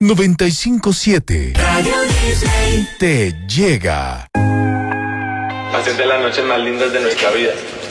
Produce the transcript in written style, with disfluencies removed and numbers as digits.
95.7 Radio Disney te llega. Pasen de las noches más lindas de nuestra vida.